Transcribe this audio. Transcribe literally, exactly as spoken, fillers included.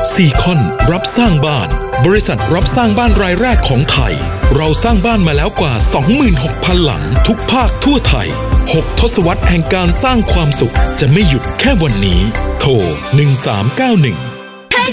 ซีคอนรับสร้างบ้านบริษัทรับสร้างบ้านรายแรกของไทยเราสร้างบ้านมาแล้วกว่า สองหมื่นหกพัน หลังทุกภาคทั่วไทยหกทศวรรษแห่งการสร้างความสุขจะไม่หยุดแค่วันนี้โทรหนึ่งสามเก้าหนึ่ง